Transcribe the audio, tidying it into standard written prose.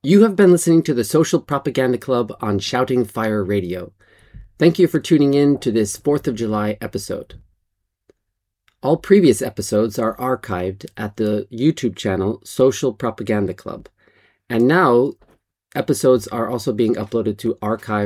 You have been listening to the Social Propaganda Club on Shouting Fire Radio. Thank you for tuning in to this 4th of July episode. All previous episodes are archived at the YouTube channel Social Propaganda Club. And now, episodes are also being uploaded to archive